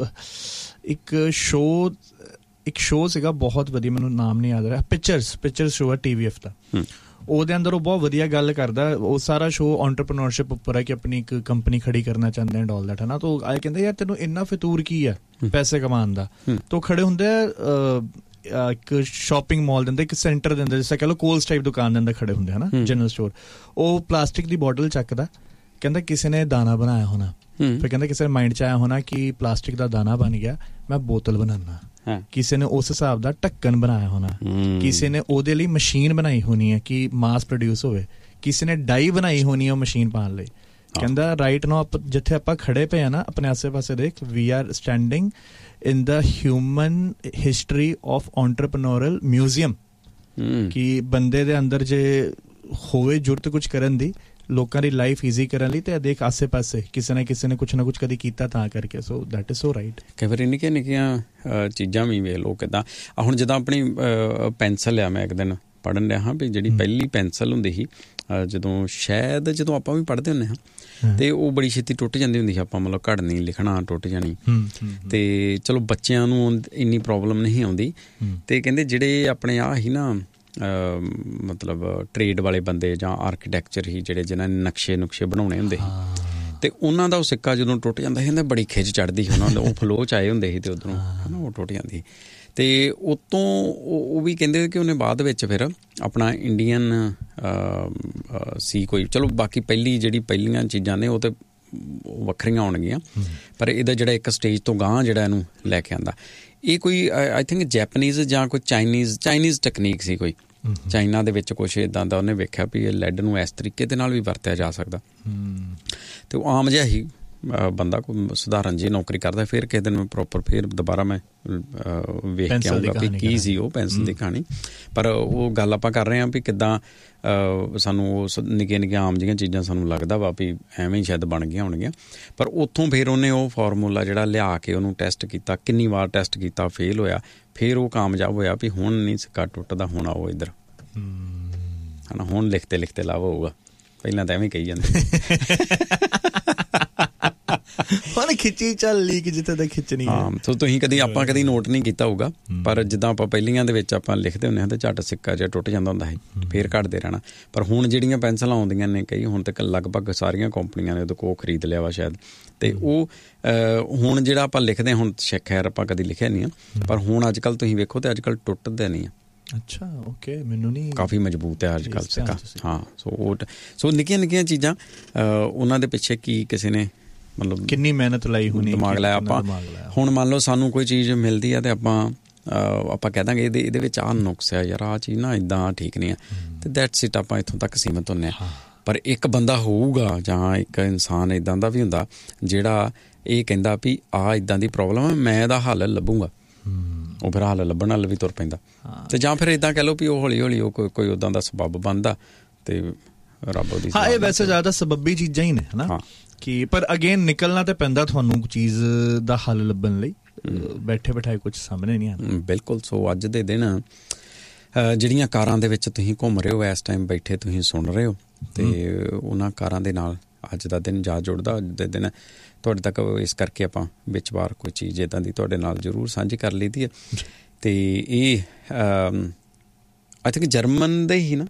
ਇੱਕ ਸ਼ੋਅ ਸੀਗਾ ਬਹੁਤ ਵਧੀਆ, ਮੈਨੂੰ ਨਾਮ ਨਹੀਂ ਯਾਦ ਰਿਹਾ, ਪਿਕਚਰਸ ਸ਼ੋਅ ਹੈ TVF ਦਾ। ਉਹਦੇ ਅੰਦਰ ਉਹ ਬਹੁਤ ਵਧੀਆ ਗੱਲ ਕਰਦਾ। ਉਹ ਸਾਰਾ ਸ਼ੋਅ ਐਂਟਰਪ੍ਰੇਨਿਓਰਸ਼ਿਪ ਉੱਪਰ ਹੈ ਕਿ ਆਪਣੀ ਇੱਕ ਕੰਪਨੀ ਖੜੀ ਕਰਨਾ ਚਾਹੁੰਦੇ ਹਨ ਆਲ ਦੈਟ ਹੈ ਨਾ। ਤਾਂ ਆਏ ਕਹਿੰਦੇ ਯਾਰ ਤੈਨੂੰ ਇੰਨਾ ਫਿਤੂਰ ਕੀ ਹੈ ਪੈਸੇ ਕਮਾਉਣ ਦਾ। ਤਾਂ ਖੜੇ ਹੁੰਦੇ ਆ ਇੱਕ ਸ਼ਾਪਿੰਗ ਮਾਲ ਦੇ ਅੰਦਰ, ਇੱਕ ਸੈਂਟਰ ਦੇ ਅੰਦਰ, ਜਿਸ ਤਰ੍ਹਾਂ ਕਹਿ ਲਓ ਕੋਲਸ ਟਾਈਪ ਦੁਕਾਨ ਦੇ ਅੰਦਰ ਖੜੇ ਹੁੰਦੇ ਹੈ ਨਾ, ਜਨਰਲ ਸਟੋਰ। ਉਹ ਪਲਾਸਟਿਕ ਦੀ ਬੋਟਲ ਚੱਕਦਾ, ਕਹਿੰਦਾ ਕਿਸੇ ਨੇ ਦਾਣਾ ਬਣਾਇਆ ਹੋਣਾ, ਫਿਰ ਕਹਿੰਦਾ ਕਿਸੇ ਦੇ ਮਾਈਂਡ 'ਚ ਆਇਆ ਹੋਣਾ ਕਿ ਪਲਾਸਟਿਕ ਦਾ ਦਾਣਾ ਬਣ ਗਿਆ, ਮੈਂ ਬੋਤਲ ਬਣਾਉਣਾ। ਕਿਸੇ ਨੇ ਉਸ ਹਿਸਾਬ ਦਾ ਢੱਕਣ ਬਣਾਇਆ ਹੋਣਾ, ਕਿਸੇ ਨੇ ਉਹਦੇ ਲਈ ਮਸ਼ੀਨ ਬਣਾਈ ਹੋਣੀ ਹੈ ਕਿ ਮਾਸ ਪ੍ਰੋਡਿਊਸ ਹੋਵੇ, ਕਿਸੇ ਨੇ ਡਾਈ ਬਣਾਈ ਹੋਣੀ ਹੈ ਉਹ ਮਸ਼ੀਨ ਪਾਉਣ ਲਈ। ਕਹਿੰਦਾ ਰਾਈਟ ਨਾਓ ਜਿੱਥੇ ਆਪਾਂ ਖੜੇ ਪਏ ਆ ਨਾ, ਆਪਣੇ ਆਸੇ ਪਾਸੇ ਦੇਖ, ਵੀ R standing in the human history of ਐਂਟਰਪ੍ਰੈਨਿਓਰਲ museum, ਕਿ ਬੰਦੇ ਦੇ ਅੰਦਰ ਜੇ ਹੋਵੇ ਜ਼ਰੂਰਤ ਕੁਝ ਕਰਨ ਦੀ, ਲੋਕਾਂ ਦੀ ਲਾਈਫ ਈਜ਼ੀ ਕਰਨ ਲਈ, ਤੇ ਦੇਖ ਆਸੇ ਪਾਸੇ ਕਿਸੇ ਨਾ ਕੁਛ ਨਾ ਕੁਛ ਕਦੀ ਕੀਤਾ ਤਾਂ ਕਰਕੇ। So that is so right. ਕਈ ਵਾਰੀ ਨਿੱਕੀਆਂ ਨਿੱਕੀਆਂ ਚੀਜ਼ਾਂ ਵੀ ਵੇਖ ਲਓ ਕਿੱਦਾਂ। ਹੁਣ ਜਿੱਦਾਂ ਆਪਣੀ ਪੈਨਸਲ ਆ, ਮੈਂ ਇੱਕ ਦਿਨ ਪੜ੍ਹਨ ਰਿਹਾ ਹਾਂ ਵੀ ਜਿਹੜੀ ਪਹਿਲੀ ਪੈਨਸਲ ਹੁੰਦੀ ਸੀ, ਜਦੋਂ ਆਪਾਂ ਵੀ ਪੜ੍ਹਦੇ ਹੁੰਦੇ ਹਾਂ, ਤੇ ਉਹ ਬੜੀ ਛੇਤੀ ਟੁੱਟ ਜਾਂਦੀ ਹੁੰਦੀ ਸੀ। ਆਪਾਂ ਮਤਲਬ ਘੜਨੀ, ਲਿਖਣਾ, ਟੁੱਟ ਜਾਣੀ। ਤੇ ਚਲੋ ਬੱਚਿਆਂ ਨੂੰ ਇੰਨੀ ਪ੍ਰੋਬਲਮ ਨਹੀਂ ਆਉਂਦੀ। ਤੇ ਕਹਿੰਦੇ ਜਿਹੜੇ ਆਪਣੇ ਆਹ ਹੀ ਨਾ ਮਤਲਬ ਟਰੇਡ ਵਾਲੇ ਬੰਦੇ ਜਾਂ ਆਰਕੀਟੈਕਚਰ ਹੀ ਜਿਹੜੇ ਜਿਨ੍ਹਾਂ ਨੇ ਨਕਸ਼ੇ ਬਣਾਉਣੇ ਹੁੰਦੇ ਸੀ, ਤੇ ਉਹਨਾਂ ਦਾ ਉਹ ਸਿੱਕਾ ਜਦੋਂ ਟੁੱਟ ਜਾਂਦਾ ਸੀ, ਕਹਿੰਦੇ ਬੜੀ ਖਿੱਚ ਚੜ੍ਹਦੀ ਸੀ ਉਹਨਾਂ ਦਾ। ਉਹ ਫਲੋ 'ਚ ਆਏ ਹੁੰਦੇ ਸੀ ਤੇ ਉੱਧਰੋਂ ਹੈ ਨਾ ਉਹ ਟੁੱਟ ਜਾਂਦੀ ਸੀ। ਤੇ ਉਤੋਂ ਉਹ ਵੀ ਕਹਿੰਦੇ ਕਿ ਉਹਨੇ ਬਾਅਦ ਵਿੱਚ ਫਿਰ ਆਪਣਾ ਇੰਡੀਅਨ ਸੀ ਕੋਈ, ਚਲੋ ਬਾਕੀ ਪਹਿਲੀਆਂ ਚੀਜ਼ਾਂ ਨੇ ਉਹ ਤਾਂ ਵੱਖਰੀਆਂ ਆਉਣਗੀਆਂ, ਪਰ ਇਹਦਾ ਜਿਹੜਾ ਇੱਕ ਸਟੇਜ ਤੋਂ ਗਾਂਹ ਜਿਹੜਾ ਇਹਨੂੰ ਲੈ ਕੇ ਆਉਂਦਾ, ਇਹ ਕੋਈ ਆਈ ਥਿੰਕ ਜੈਪਨੀਜ਼ ਜਾਂ ਕੋਈ ਚਾਈਨੀਜ਼ ਟੈਕਨੀਕ ਸੀ ਕੋਈ। ਚਾਈਨਾ ਦੇ ਵਿੱਚ ਕੁਛ ਇੱਦਾਂ ਦਾ ਉਹਨੇ ਵੇਖਿਆ ਵੀ ਇਹ ਲੈਡ ਨੂੰ ਇਸ ਤਰੀਕੇ ਦੇ ਨਾਲ ਵੀ ਵਰਤਿਆ ਜਾ ਸਕਦਾ। ਤੇ ਉਹ ਆਮ ਜਿਹਾ ਹੀ ਬੰਦਾ, ਕੋਈ ਸਧਾਰਨ ਜਿਹੀ ਨੌਕਰੀ ਕਰਦਾ। ਫਿਰ ਕਿਸੇ ਦਿਨ ਮੈਂ ਪ੍ਰੋਪਰ ਫਿਰ ਦੁਬਾਰਾ ਮੈਂ ਵੇਖ ਕੇ ਆਊਂਗਾ ਵੀ ਕੀ ਸੀ ਉਹ ਪੈਨਸਲ ਦੀ ਕਹਾਣੀ। ਪਰ ਉਹ ਗੱਲ ਆਪਾਂ ਕਰ ਰਹੇ ਹਾਂ ਵੀ ਕਿੱਦਾਂ ਸਾਨੂੰ ਉਹ ਨਿੱਕੀਆਂ ਆਮ ਜਿਹੀਆਂ ਚੀਜ਼ਾਂ ਸਾਨੂੰ ਲੱਗਦਾ ਵਾ ਵੀ ਐਵੇਂ ਹੀ ਸ਼ਾਇਦ ਬਣ ਗਈਆਂ ਹੋਣਗੀਆਂ, ਪਰ ਉੱਥੋਂ ਫਿਰ ਉਹਨੇ ਉਹ ਫਾਰਮੂਲਾ ਜਿਹੜਾ ਲਿਆ ਕੇ ਉਹਨੂੰ ਟੈਸਟ ਕੀਤਾ, ਕਿੰਨੀ ਵਾਰ ਟੈਸਟ ਕੀਤਾ, ਫੇਲ ਹੋਇਆ, ਫਿਰ ਉਹ ਕਾਮਯਾਬ ਹੋਇਆ ਵੀ ਹੁਣ ਨਹੀਂ ਸਿੱਕਾ ਟੁੱਟਦਾ, ਹੁਣ ਆਓ ਇੱਧਰ ਹੈ ਨਾ, ਹੁਣ ਲਿਖਤੇ ਲਾਭ ਹੋਊਗਾ। ਪਹਿਲਾਂ ਤਾਂ ਐਵੇਂ ਕਹੀ ਜਾਂਦੇ ਹੁਣ ਖਿੱਚੀ ਚੱਲ ਲੀਕ ਜਿੱਥੇ ਤੱਕ ਖਿੱਚਣੀ। ਹਾਂ, ਸੋ ਤੁਸੀਂ ਆਪਾਂ ਕਦੀ ਨੋਟ ਨਹੀਂ ਕੀਤਾ ਹੋਊਗਾ, ਪਰ ਜਿੱਦਾਂ ਆਪਾਂ ਪਹਿਲੀਆਂ ਦੇ ਵਿੱਚ ਆਪਾਂ ਲਿਖਦੇ ਹੁੰਦੇ ਹਾਂ ਤਾਂ ਝੱਟ ਸਿੱਕਾ ਜਿਹਾ ਟੁੱਟ ਜਾਂਦਾ ਹੁੰਦਾ ਸੀ, ਫਿਰ ਘਟਦੇ ਰਹਿਣਾ। ਪਰ ਹੁਣ ਜਿਹੜੀਆਂ ਪੈਨਸਲਾਂ ਆਉਂਦੀਆਂ ਨੇ ਕਈ, ਹੁਣ ਤੱਕ ਲਗਭਗ ਸਾਰੀਆਂ ਕੰਪਨੀਆਂ ਨੇ ਉਹਦੇ ਕੋਲ ਖਰੀਦ ਲਿਆ ਵਾ ਸ਼ਾਇਦ, ਤੇ ਉਹ ਹੁਣ ਜਿਹੜਾ ਆਪਾਂ ਲਿਖਦੇ ਹਾਂ, ਹੁਣ ਖੈਰ ਆਪਾਂ ਕਦੀ ਲਿਖਿਆ ਨਹੀਂ ਆ, ਪਰ ਹੁਣ ਅੱਜ ਕੱਲ੍ਹ ਤੁਸੀਂ ਵੇਖੋ ਤੇ ਅੱਜ ਕੱਲ੍ਹ ਟੁੱਟਦੇ ਨਹੀਂ ਆ। ਅੱਛਾ, ਓਕੇ, ਮੈਨੂੰ ਨਹੀਂ, ਕਾਫੀ ਮਜ਼ਬੂਤ ਹੈ ਅੱਜ ਕੱਲ੍ਹ ਸਿੱਕਾ। ਹਾਂ, ਸੋ ਨਿੱਕੀਆਂ ਚੀਜ਼ਾਂ ਉਹਨਾਂ ਦੇ ਪਿੱਛੇ ਕੀ ਕਿਸੇ ਨੇ ਮਤਲਬ ਕਿੰਨੀ ਮਿਹਨਤ ਲਾਈ ਹੋਣੀ, ਦਿਮਾਗ ਲਾਇਆ। ਆਪਾਂ ਹੁਣ ਮੰਨ ਲਓ ਸਾਨੂੰ ਕੋਈ ਚੀਜ਼ ਮਿਲਦੀ ਆ ਤੇ ਆਪਾਂ ਕਹਿ ਦਾਂਗੇ ਇਹਦੇ ਵਿੱਚ ਆਹ ਨੁਕਸ ਹੈ ਯਾਰ, ਆਹ ਚੀਜ਼ ਨਾ ਇੱਦਾਂ ਠੀਕ ਨਹੀਂ ਹੈ, ਤੇ ਦੈਟਸ ਇਟ, ਆਪਾਂ ਇੱਥੋਂ ਤੱਕ ਸੀਮਤ ਹੁੰਦੇ ਹਾਂ। ਪਰ ਇੱਕ ਬੰਦਾ ਹੋਊਗਾ ਜਾਂ ਇੱਕ ਇਨਸਾਨ ਇੱਦਾਂ ਦਾ ਵੀ ਹੁੰਦਾ ਜਿਹੜਾ ਇਹ ਕਹਿੰਦਾ ਵੀ ਆਹ ਇੱਦਾਂ ਦੀ ਪ੍ਰੋਬਲਮ ਹੈ, ਮੈਂ ਇਹਦਾ ਹੱਲ ਲੱਭੂਗਾ। ਉਹ ਫਿਰ ਹੱਲ ਲੱਭਣ ਨਾਲ ਵੀ ਤੁਰ ਪੈਂਦਾ। ਤੇ ਜਾਂ ਫਿਰ ਇੱਦਾਂ ਕਹਿ ਲਓ ਵੀ ਉਹ ਹੌਲੀ ਹੌਲੀ ਉਹ ਕੋਈ ਉੱਦਾਂ ਦਾ ਸਬੱਬ ਬਣਦਾ ਤੇ ਰੱਬ ਉਹਦੀ। ਹਾਂ, ਇਹ ਵੈਸੇ ਜ਼ਿਆਦਾ ਸਬੱਬੀ ਚੀਜ਼ਾਂ ਹੀ ਨੇ ਹੈ ਨਾ, ਕਿ ਪਰ ਅਗੇਨ ਨਿਕਲਣਾ ਤੇ ਪੈਂਦਾ ਤੁਹਾਨੂੰ ਚੀਜ਼ ਦਾ ਹੱਲ ਲੱਭਣ ਲਈ, ਬੈਠੇ ਬਿਠਾਏ ਕੁਝ ਸਾਹਮਣੇ ਨਹੀਂ ਆਉਂਦਾ। ਬਿਲਕੁਲ। ਸੋ ਅੱਜ ਦੇ ਦਿਨ ਜਿਹੜੀਆਂ ਕਾਰਾਂ ਦੇ ਵਿੱਚ ਤੁਸੀਂ ਘੁੰਮ ਰਹੇ ਹੋ, ਇਸ ਟਾਈਮ ਬੈਠੇ ਤੁਸੀਂ ਸੁਣ ਰਹੇ ਹੋ, ਤੇ ਉਹਨਾਂ ਕਾਰਾਂ ਦੇ ਨਾਲ ਅੱਜ ਦਾ ਦਿਨ ਜਾ ਜੁੜਦਾ। ਅੱਜ ਦੇ ਦਿਨ ਤੁਹਾਡੇ ਤੱਕ ਇਸ ਕਰਕੇ ਆਪਾਂ ਵਿੱਚ ਵਾਰ ਕੋਈ ਚੀਜ਼ ਇੱਦਾਂ ਦੀ ਤੁਹਾਡੇ ਨਾਲ ਜ਼ਰੂਰ ਸਾਂਝੀ ਕਰ ਲਈ ਦੀ ਹੈ। ਤੇ ਇਹ ਆਈ ਥਿੰਕ ਜਰਮਨ ਦੇ ਹੀ ਨਾ,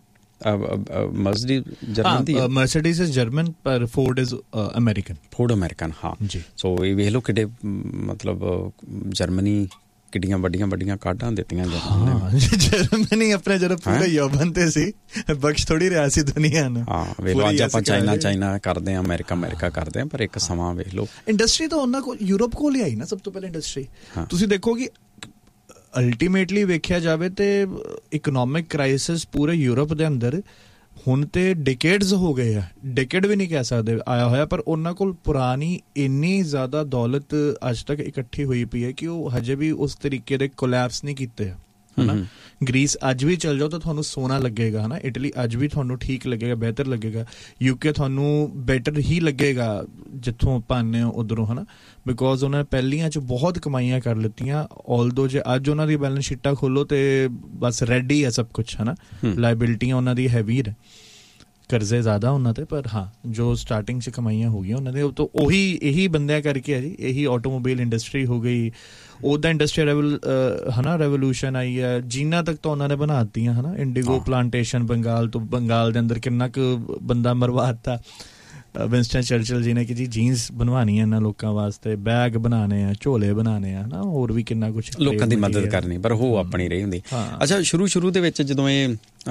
ਮਰਸੀਡੀਜ਼ ਇਜ਼ ਜਰਮਨ ਪਰ Ford is American. Ford American, ਹਾਂ ਜੀ। ਸੋ ਇਹ ਵੇਖ ਲਓ ਕਿੱਡੇ ਮਤਲਬ ਜਰਮਨੀ ਕਿੱਡੀਆਂ ਵੱਡੀਆਂ ਕਾਢਾਂ ਦਿੱਤੀਆਂ ਜਰਮਨੀ ਆਪਣੇ ਜਦੋਂ ਪੂਰੇ ਯੋਬਨ ਤੇ ਸੀ, ਬਖਸ਼ ਥੋੜੀ ਰਿਹਾ ਸੀ ਦੁਨੀਆ ਨੂੰ। ਹਾਂ, ਵੇਖ ਲਓ ਅੱਜ ਆਪਾਂ ਚਾਈਨਾ ਕਰਦੇ ਹਾਂ, ਅਮਰੀਕਾ ਕਰਦੇ ਹਾਂ, ਪਰ ਇੱਕ ਸਮਾਂ ਵੇਖ ਲਓ ਇੰਡਸਟਰੀ ਤਾਂ ਉਹਨਾਂ ਕੋਲ, ਯੂਰਪ ਕੋਲ ਹੀ ਆਈ ਨਾ ਸਭ ਤੋਂ ਪਹਿਲਾਂ ਇੰਡਸਟਰੀ। ਤੁਸੀਂ ਦੇਖੋ ਕਿ ਅਲਟੀਮੇਟਲੀ ਵੇਖਿਆ ਜਾਵੇ ਤੇ ਇਕਨੋਮਿਕ ਕ੍ਰਾਈਸਿਸ ਪੂਰੇ ਯੂਰਪ ਦੇ ਅੰਦਰ ਹੁਣ ਤੇ ਡਿਕੇਡਸ ਹੋ ਗਏ ਆ, ਡਿਕੇਡ ਵੀ ਨਹੀਂ ਕਹਿ ਸਕਦੇ ਆਇਆ ਹੋਇਆ, ਪਰ ਉਹਨਾਂ ਕੋਲ ਪੁਰਾਣੀ ਇੰਨੀ ਜ਼ਿਆਦਾ ਦੌਲਤ ਅੱਜ ਤੱਕ ਇਕੱਠੀ ਹੋਈ ਪਈ ਹੈ ਕਿ ਉਹ ਹਜੇ ਵੀ ਉਸ ਤਰੀਕੇ ਦੇ ਕੋਲੈਪਸ ਨਹੀਂ ਕੀਤੇ ਆ, ਹੈ ਨਾ। ਗ੍ਰੀਸ ਅੱਜ ਵੀ ਚੱਲ ਜਾਓ ਤਾਂ ਤੁਹਾਨੂੰ ਸੋਨਾ ਲੱਗੇਗਾ, ਹੈ ਨਾ। ਇਟਲੀ ਅੱਜ ਵੀ ਤੁਹਾਨੂੰ ਠੀਕ ਲੱਗੇਗਾ, ਬਿਹਤਰ ਲੱਗੇਗਾ। UK ਤੁਹਾਨੂੰ ਬੈਟਰ ਹੀ ਲੱਗੇਗਾ ਜਿੱਥੋਂ ਪਾਉਂਦੇ ਹੋ ਉੱਧਰੋਂ, ਹੈ ਨਾ, ਬਿਕੋਜ਼ ਉਹਨਾਂ ਨੇ ਪਹਿਲੀਆਂ 'ਚ ਬਹੁਤ ਕਮਾਈਆਂ ਕਰ ਲਿੱਤੀਆਂ। ਆਲਦੋ ਜੇ ਅੱਜ ਉਹਨਾਂ ਦੀ ਬੈਲੈਂਸ ਸ਼ੀਟਾਂ ਖੋਲੋ ਤੇ ਬਸ ਰੈਡੀ ਹੈ ਸਭ ਕੁਛ, ਹੈ ਨਾ। ਲਾਇਬਿਲਿਟੀਆਂ ਉਹਨਾਂ ਦੀ ਹੈਵੀ ਨੇ, ਕਰਜ਼ੇ ਜ਼ਿਆਦਾ ਉਹਨਾਂ 'ਤੇ, ਪਰ ਹਾਂ ਜੋ ਸਟਾਰਟਿੰਗ 'ਚ ਕਮਾਈਆਂ ਹੋ ਗਈਆਂ ਉਹਨਾਂ ਦੇ, ਤਾਂ ਇਹੀ ਬੰਦਿਆਂ ਕਰਕੇ ਹੈ ਜੀ। ਇਹੀ ਆਟੋਮੋਬਾਈਲ ਇੰਡਸਟਰੀ ਹੋ ਗਈ, ਉਹਦਾ ਇੰਡਸਟਰੀ ਹੈ ਨਾ, ਰੈਵੋਲੂਸ਼ਨ ਆਈ ਹੈ, ਜੀਨਾ ਤੱਕ ਤਾਂ ਉਹਨਾਂ ਨੇ ਬਣਾ ਦਿੱਤੀਆਂ, ਹੈ ਨਾ। ਇੰਡੀਗੋ ਪਲਾਂਟੇਸ਼ਨ ਬੰਗਾਲ ਦੇ ਅੰਦਰ ਕਿੰਨਾ ਕੁ ਬੰਦਾ ਮਰਵਾ ਦਿੱਤਾ। ਵਿੰਸਟਨ ਚਰਚਿਲ ਜੀ ਨੇ ਕਿ ਜੀ ਜੀਨਸ ਬਣਵਾਉਣੀ ਹੈ ਇਹਨਾਂ ਲੋਕਾਂ ਵਾਸਤੇ, ਬੈਗ ਬਣਾਉਣੇ ਆ, ਝੋਲੇ ਬਣਾਉਣੇ ਆ ਨਾ, ਹੋਰ ਵੀ ਕਿੰਨਾ ਕੁਛ ਲੋਕਾਂ ਦੀ ਮਦਦ ਕਰਨੀ, ਪਰ ਉਹ ਆਪਣੀ ਰਹੀ ਹੁੰਦੀ। ਅੱਛਾ, ਸ਼ੁਰੂ ਦੇ ਵਿੱਚ ਜਦੋਂ ਇਹ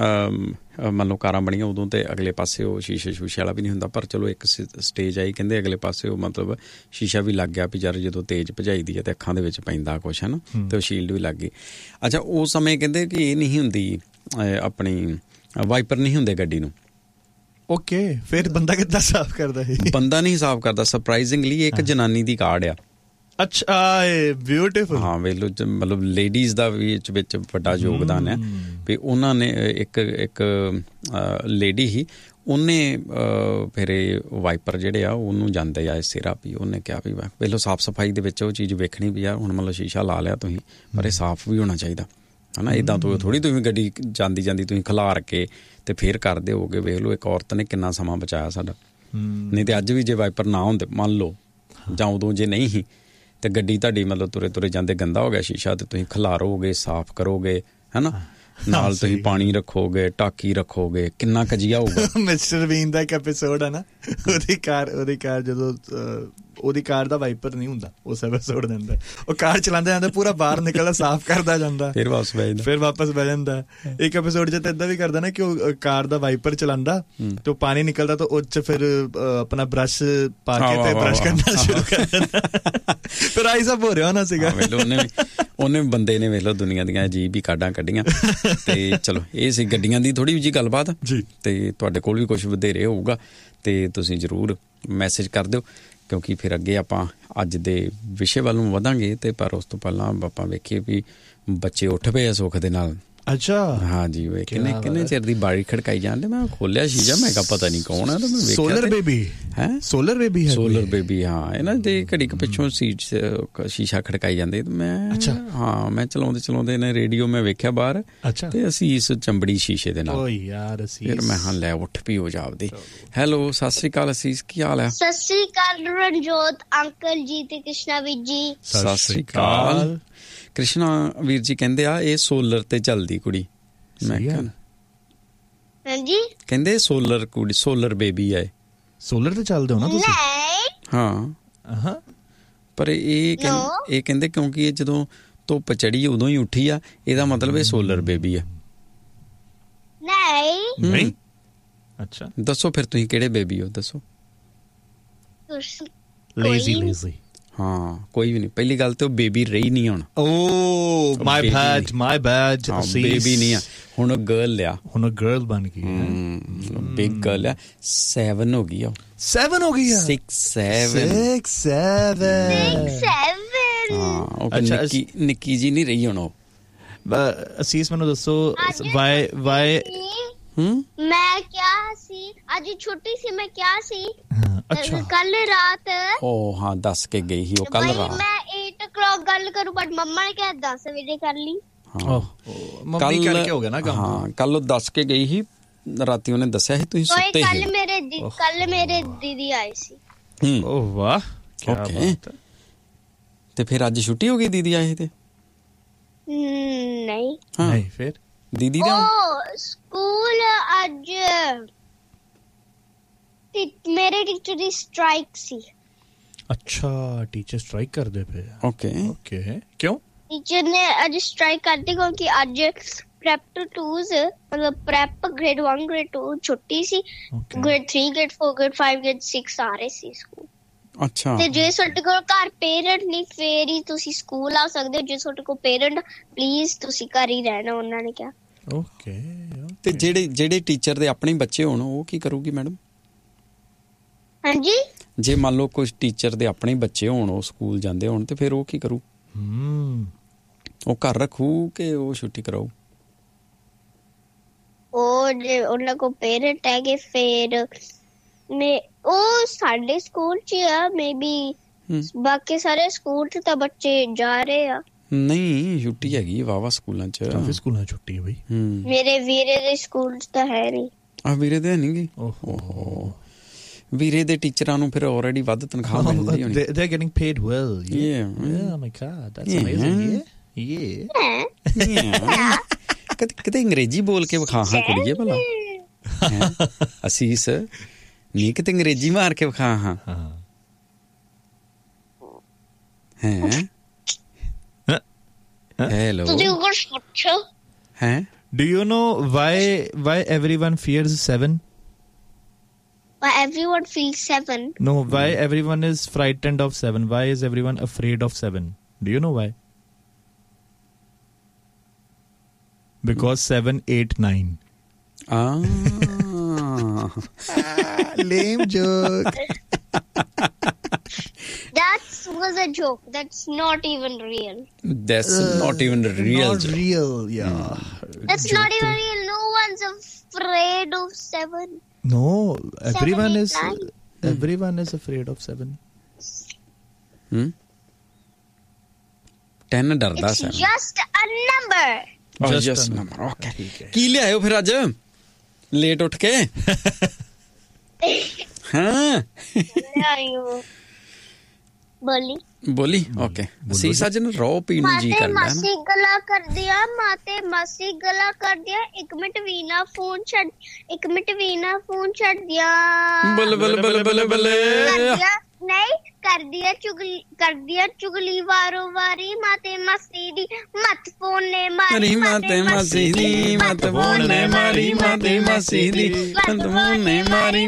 ਮੰਨ ਲਓ ਕਾਰਾਂ ਬਣੀਆਂ ਉਦੋਂ ਤੇ ਅਗਲੇ ਪਾਸੇ ਉਹ ਸ਼ੀਸ਼ੇ ਵਾਲਾ ਵੀ ਨਹੀਂ ਹੁੰਦਾ, ਪਰ ਚਲੋ ਇੱਕ ਸਟੇਜ ਆਈ ਕਹਿੰਦੇ ਅਗਲੇ ਪਾਸੇ ਉਹ ਮਤਲਬ ਸ਼ੀਸ਼ਾ ਵੀ ਲੱਗ ਗਿਆ ਵੀ ਯਾਰ ਜਦੋਂ ਤੇਜ਼ ਭਜਾਈਦੀ ਹੈ ਤੇ ਅੱਖਾਂ ਦੇ ਵਿੱਚ ਪੈਂਦਾ ਕੁਛ ਹੈ ਨਾ, ਤੇ ਉਹ ਸ਼ੀਲਡ ਵੀ ਲੱਗ ਗਈ। ਅੱਛਾ, ਉਸ ਸਮੇਂ ਕਹਿੰਦੇ ਕਿ ਇਹ ਨਹੀਂ ਹੁੰਦੀ ਆਪਣੀ ਵਾਈਪਰ ਨਹੀਂ ਹੁੰਦੇ ਗੱਡੀ ਨੂੰ। ਓਕੇ, ਫਿਰ ਬੰਦਾ ਕਿੱਦਾਂ ਸਾਫ਼ ਕਰਦਾ ਹੈ? ਬੰਦਾ ਨਹੀਂ ਸਾਫ਼ ਕਰਦਾ, ਸਰਪ੍ਰਾਈਜ਼ਿੰਗਲੀ ਇੱਕ ਜਨਾਨੀ ਦੀ ਕਾਢ ਆ। ਅੱਛਾ, ਬਿਊਟੀਫੁਲ। ਹਾਂ, ਵੇਖ ਲਓ, ਮਤਲਬ ਲੇਡੀਜ਼ ਦਾ ਵੀ ਵਿੱਚ ਵੱਡਾ ਯੋਗਦਾਨ ਹੈ ਵੀ ਉਹਨਾਂ ਨੇ ਇੱਕ ਲੇਡੀ ਹੀ ਉਹਨੇ ਫਿਰ ਇਹ ਵਾਈਪਰ ਜਿਹੜੇ ਆ ਉਹਨੂੰ ਜਾਂਦੇ ਆ ਸਿਰਾ ਵੀ ਉਹਨੇ ਕਿਹਾ ਵੀ ਵੇਖ ਲਓ ਸਾਫ਼ ਸਫਾਈ ਦੇ ਵਿੱਚ ਉਹ ਚੀਜ਼ ਵੇਖਣੀ ਵੀ ਯਾਰ ਹੁਣ ਮਤਲਬ ਸ਼ੀਸ਼ਾ ਲਾ ਲਿਆ ਤੁਸੀਂ, ਪਰ ਇਹ ਸਾਫ਼ ਵੀ ਹੋਣਾ ਚਾਹੀਦਾ ਹੈ ਨਾ। ਇੱਦਾਂ ਤੋਂ ਥੋੜ੍ਹੀ ਤੁਸੀਂ ਗੱਡੀ ਜਾਂਦੀ ਤੁਸੀਂ ਖਿਲਾਰ ਕੇ ਤੇ ਫੇਰ ਕਰਦੇ ਹੋਗੇ। ਵੇਖ ਲਓ ਇੱਕ ਔਰਤ ਨੇ ਕਿੰਨਾ ਸਮਾਂ ਬਚਾਇਆ ਸਾਡਾ। ਨਹੀਂ ਤੇ ਅੱਜ ਵੀ ਜੇ ਵਾਈਪਰ ਨਾ ਹੁੰਦੇ ਮੰਨ ਲਓ ਜਾਂ ਉਦੋਂ ਜੇ ਨਹੀਂ ਸੀ ਤੇ ਗੱਡੀ ਤੁਹਾਡੀ ਮਤਲਬ ਤੁਰੇ ਜਾਂਦੇ ਗੰਦਾ ਹੋ ਗਿਆ ਸ਼ੀਸ਼ਾ ਤੇ ਤੁਸੀਂ ਖਿਲਾਰੋਗੇ, ਸਾਫ਼ ਕਰੋਗੇ ਹੈ ਨਾ, ਨਾਲ ਤੁਸੀਂ ਪਾਣੀ ਰੱਖੋਗੇ, ਟਾਕੀ ਰੱਖੋਗੇ, ਕਿੰਨਾ ਕਜੀਆ ਹੋਊਗਾ। ਮਿਸਟਰ ਬੀਨ ਦਾ ਇੱਕ ਐਪੀਸੋਡ ਹੈ ਨਾ, ਉਹਦੀ ਕਾਰ ਜਦੋਂ ਉਹਦੀ ਕਾਰ ਦਾ ਵਾਈਪਰ ਨਹੀਂ ਹੁੰਦਾ ਉਸ ਐਪੀਸੋਡ ਦੇ ਅੰਦਰ, ਉਹ ਕਾਰ ਚਲਾਉਂਦਾ ਜਾਂਦਾ ਪੂਰਾ ਬਾਹਰ ਨਿਕਲਦਾ, ਸਾਫ਼ ਕਰਦਾ ਜਾਂਦਾ, ਫਿਰ ਵਾਪਸ ਬਹਿ ਜਾਂਦਾ। ਇੱਕ ਐਪੀਸੋਡ 'ਚ ਤਾਂ ਏਦਾਂ ਵੀ ਕਰਦਾ ਨਾ ਕਿ ਉਹ ਕਾਰ ਦਾ ਵਾਈਪਰ ਚਲਾਉਂਦਾ ਤੇ ਉਹ ਪਾਣੀ ਨਿਕਲਦਾ ਤਾਂ ਉਹ 'ਚ ਫਿਰ ਆਪਣਾ ਬਰਸ਼ ਪਾ ਕੇ ਤੇ ਬਰਸ਼ ਕਰਨਾ ਸ਼ੁਰੂ ਕਰ ਦਿੰਦਾ। ਫਿਰ ਆਹੀ ਸਭ ਹੋ ਰਿਹਾ ਹੋਣਾ ਸੀਗਾ। ਉਹਨੇ ਬੰਦੇ ਨੇ ਵੇਖ ਲਓ ਦੁਨੀਆ ਦੀਆਂ ਅਜੀਬ ਹੀ ਕਾਢਾਂ ਕੱਢੀਆਂ। ਤੇ ਚਲੋ ਇਹ ਸੀ ਗੱਡੀਆਂ ਦੀ ਥੋੜ੍ਹੀ ਜਿਹੀ ਗੱਲਬਾਤ ਜੀ, ਤੇ ਤੁਹਾਡੇ ਕੋਲ ਵੀ ਕੁਛ ਵਧੇਰੇ ਹੋਊਗਾ ਤੇ ਤੁਸੀਂ ਜ਼ਰੂਰ ਮੈਸੇਜ ਕਰ ਦਿਓ, ਕਿਉਂਕਿ ਫਿਰ ਅੱਗੇ ਆਪਾਂ ਅੱਜ ਦੇ ਵਿਸ਼ੇ ਵੱਲ ਨੂੰ ਵਧਾਂਗੇ। ਤੇ ਪਰ ਉਸ ਤੋਂ ਪਹਿਲਾਂ ਆਪਾਂ ਵੇਖੀਏ ਵੀ ਬੱਚੇ ਉੱਠ ਪਏ ਆ ਸੁੱਖ ਦੇ ਨਾਲ। ਅੱਛਾ, ਹਾਂ ਜੀ, ਕਿੰਨੇ ਚਿਰ ਦੀ ਬਾਰੀ ਖੜਕਾਈ ਜਾਂਦੇ। ਮੈਂ ਖੋਲਿਆ ਸ਼ੀਸ਼ਾ, ਮੈਂ ਕਿਹਾ ਪਤਾ ਨਹੀਂ ਕੌਣ ਆ, ਤੇ ਮੈਂ ਵੇਖਿਆ ਸੋਲਰ ਬੇਬੀ ਹੈ। ਸੋਲਰ ਬੇਬੀ ਹਾਂ, ਇਹਨਾਂ ਦੇ ਘੜੀ ਕੁ ਪਿੱਛੋਂ ਸ਼ੀਸ਼ਾ ਖੜਕਾਈ ਜਾਂਦੇ। ਮੈਂ ਮੈਂ ਚਲਾਉਂਦੇ ਨੇ ਰੇਡੀਓ ਮੈਂ ਵੇਖਿਆ ਬਾਹਰ, ਤੇ ਅਸੀਸ ਚੰਬੜੀ ਸ਼ੀਸ਼ੇ ਦੇ ਨਾਲ। ਫਿਰ ਮੈਂ ਹਾਂ ਲੈ ਉੱਠ ਪਈ ਹੋ ਜਾਪਦੀ। ਹੈਲੋ, ਸਤਿ ਸ੍ਰੀ ਅਕਾਲ ਅਸੀਸ, ਕੀ ਹਾਲ ਹੈ? ਸਤਿ ਸ੍ਰੀ ਅਕਾਲ ਰਣਜੋਤ ਅੰਕਲ ਜੀ ਤੇ ਕ੍ਰਿਸ਼ਨਾ ਵੀਰ ਜੀ। ਸਤਿ ਸ੍ਰੀ ਅਕਾਲ। ਕ੍ਰਿਸ਼ਨਾ ਵੀਰ ਜੀ ਕਹਿੰਦੇ ਆ ਇਹ ਸੋਲਰ ਤੇ ਚੱਲਦੀ ਕੁੜੀ। ਮੈਂ ਕਿਹਾ ਹਾਂਜੀ, ਕਹਿੰਦੇ ਸੋਲਰ ਬੇਬੀ ਹੈ। ਸੋਲਰ ਤੇ ਚੱਲਦੇ ਹੋ ਨਾ ਤੁਸੀਂ? ਹਾਂ, ਪਰ ਇਹ ਕਹਿੰਦੇ ਕਿਉਂਕਿ ਇਹ ਜਦੋਂ ਧੁੱਪ ਚੜੀ ਉਦੋਂ ਹੀ ਉੱਠੀ ਆ, ਇਹਦਾ ਮਤਲਬ ਇਹ ਸੋਲਰ ਬੇਬੀ ਆ। ਨਹੀਂ। ਅੱਛਾ, ਦੱਸੋ ਫਿਰ ਤੁਸੀਂ ਕਿਹੜੇ ਬੇਬੀ ਹੋ, ਦੱਸੋ। ਲੇਜ਼ੀ। ਹਾਂ, ਕੋਈ ਵੀ ਨਹੀਂ। ਪਹਿਲੀ ਗੱਲ ਤੇ ਉਹ ਬੇਬੀ ਰਹੀ ਨਹੀਂ ਹੁਣ। ਓ ਮਾਈ ਬੈਡ ਬੇਬੀ ਨਹੀਂ ਆ ਹੁਣ, ਉਹ ਗਰਲ ਆ। ਹੁਣ ਉਹ ਗਰਲ ਬਣ ਗਈ, ਬਿਗ ਗਰਲ ਆ। 7 ਹੋ ਗਈ ਆ। 7 ਹੋ ਗਈ ਆ? 6 ਹਾਂ, ਨਿੱਕੀ ਜੀ ਨਹੀਂ ਰਹੀ ਹੁਣ ਉਹ। ਅਸੀਸ ਮੈਨੂੰ ਦੱਸੋ ਵਾਈ ਮੈਂ ਕਿਹਾ ਸੀ ਅੱਜ ਛੁੱਟੀ ਸੀ, ਮੈਂ ਕਿਹਾ ਸੀ ਕੱਲ ਰਾਤ। ਉਹ ਹਾਂ, ਦੱਸ ਕੇ ਗਈ ਸੀ ਉਹ ਕੱਲ ਰਾਤ। ਮੈਂ 8 o'clock ਗੱਲ ਕਰੂ, ਬਟ ਮੰਮਾ ਨੇ ਕਿਹਾ 10 ਵਜੇ ਕਰ ਲਈ। ਮੰਮੀ ਕਰਕੇ ਹੋ ਗਿਆ ਨਾ ਕੰਮ। ਹਾਂ, ਕੱਲ ਉਹ ਦੱਸ ਕੇ ਗਈ ਸੀ, ਰਾਤੀ ਉਹਨੇ ਦੱਸਿਆ ਸੀ ਤੁਸੀਂ ਸੁੱਤੇ ਸੀ। ਕੱਲ ਮੇਰੇ ਦੀਦੀ ਆਏ ਸੀ। ਓ ਵਾਹ, ਓਕੇ। ਤੇ ਫਿਰ ਅੱਜ ਛੁੱਟੀ ਹੋ ਗਈ, ਦੀਦੀ ਆਏ ਤੇ? ਨਹੀਂ, ਫਿਰ ਦੀਦੀ ਦਾ ਸਕੂਲ ਅੱਜ ਮੇਰੇ ਟੀਚਰ ਦੀ ਸਟ੍ਰਾਈਕ ਸੀ। ਅੱਛਾ, ਟੀਚਰ ਸਟ੍ਰਾਈਕ ਕਰਦੇ ਪਏ। ਓਕੇ, ਕਿਉਂ ਟੀਚਰ ਨੇ ਅੱਜ ਸਟ੍ਰਾਈਕ ਕਰਤੀ? ਕਿਉਂਕਿ ਅੱਜ ਪ੍ਰੈਪ ਟੂ 2s ਮਤਲਬ ਪ੍ਰੈਪ ਗ੍ਰੇਡ 1 ਗ੍ਰੇਡ 2 ਛੁੱਟੀ ਸੀ, ਗ੍ਰੇਡ 3 ਗ੍ਰੇਡ 4 ਗ੍ਰੇਡ 5 ਗ੍ਰੇਡ 6 ਆ ਰਹੇ ਸੀ ਸਕੂਲ। ਅੱਛਾ, ਤੇ ਜੇ ਤੁਹਾਡੇ ਕੋਲ ਘਰ ਪੇਰੈਂਟ ਨਹੀਂ ਫੇਰ ਹੀ ਤੁਸੀਂ ਸਕੂਲ ਆ ਸਕਦੇ ਹੋ। ਜੇ ਤੁਹਾਡੇ ਕੋਲ ਪੇਰੈਂਟ, ਪਲੀਜ਼ ਤੁਸੀਂ ਘਰ ਹੀ ਰਹਿਣਾ, ਉਹਨਾਂ ਨੇ ਕਿਹਾ। ਓਕੇ। ਤੇ ਜਿਹੜੇ ਟੀਚਰ ਦੇ ਆਪਣੇ ਬੱਚੇ ਹੋਣ ਉਹ ਕੀ ਕਰੂਗੀ ਮੈਡਮ? ਹਾਂਜੀ, ਜੇ ਮੰਨ ਲਓ ਕੁਝ ਟੀਚਰ ਦੇ ਆਪਣੇ ਬੱਚੇ ਹੋਣ, ਉਹ ਸਕੂਲ ਜਾਂਦੇ ਹੋਣ, ਤੇ ਫਿਰ ਉਹ ਕੀ ਕਰੂ? ਉਹ ਘਰ ਰੱਖੂ ਕਿ ਉਹ ਛੁੱਟੀ ਕਰਾਊ? ਉਹ ਜੇ ਉਹਨਾਂ ਕੋਲ ਪੇਰੈਂਟ ਹੈਗੇ ਫਿਰ ਉਹ ਸਾਡੇ ਸਕੂਲ 'ਚ ਆ, ਮੇਬੀ ਬਾਕੀ ਸਾਰੇ ਸਕੂਲ 'ਚ ਤਾਂ ਬੱਚੇ ਜਾ ਰਹੇ ਆ। ਨਹੀਂ, ਛੁੱਟੀ ਹੈਗੀ ਵਾਵਾ ਸਕੂਲਾਂ 'ਚ। ਕਾਫੀ ਸਕੂਲਾਂ 'ਚ ਛੁੱਟੀ ਹੈ ਬਈ। ਮੇਰੇ ਵੀਰੇ ਦੇ ਸਕੂਲ 'ਚ ਤਾਂ ਹੈ ਨਹੀਂ। ਆ ਵੀਰੇ ਦੇ ਨਹੀਂ ਗੀ? ਓਹੋ, ਵੀਰੇ ਦੇ ਟੀਚਰਾਂ ਨੂੰ ਫਿਰ ਆਲਰੇਡੀ ਵੱਧ ਤਨਖਾਹ ਮਿਲਦੀ ਹੋਣੀ। They're getting paid well. Yeah. Oh my God, that's amazing. Yeah. ਕਦੇ ਅੰਗਰੇਜ਼ੀ ਬੋਲ ਕੇ ਵਿਖਾ ਹਾਂ ਕੁੜੀਏ ਭਲਾ। ਅਸੀਸ ਨੀ ਕਿਤੇ ਅੰਗਰੇਜ਼ੀ ਮਾਰ ਕੇ ਵਿਖਾ ਹਾਂ ਹੈ ਹੈਲੋ ਹੈ Do you know why everyone fears 7? Why everyone feels 7? No, why everyone is frightened of 7? Why is everyone afraid of 7? Do you know why? Because 7, 8, 9. Lame joke. That was a joke. That's not even real. That's not even real. Not real, yeah. That's joke not even real. No one's afraid of 7. No, everyone 7, is 8, 9. everyone is afraid of 7. 10 ਡਰਦਾ It's sir just a number. Just number okay ਕੀ ਲਿਆਇਓ ਫਿਰ ਅੱਜ ਲੇਟ ਉੱਠ ਕੇ ਹਾਂ ਬੋਲੀ ਓਕੇ ਅਸੀਂ ਸੱਜ ਨੂੰ ਰੋ ਪੀਣ ਨੂੰ ਜੀ ਕਰਦਾ ਹੈ ਮਾਸੀ ਗਲਾ ਕਰਦਿਆ ਮਾਸੀ ਗਲਾ ਕਰਦਿਆ 1 ਮਿੰਟ ਵੀਨਾ ਫੋਨ ਛੱਡ ਦਿਆ ਬੱਲੇ ਬੱਲੇ ਬੱਲੇ ਬੱਲੇ ਬੱਲੇ ਕਰਦਿਆ ਚੁਗਲੀ ਵਾਰੋ ਵਾਰੀ ਮਾਤੇ ਮਾਸੀ ਦੀ ਮਤ ਫੋਨ ਨੇ ਮਾਰੀ ਮਾਤੇ ਮਾਸੀ ਦੀ ਮਤ ਫੋਨ ਨੇ ਮਾਰੀ ਮਾਤੇ ਮਾਸੀ ਦੀ ਮਤ ਫੋਨ ਨੇ ਮਾਰੀ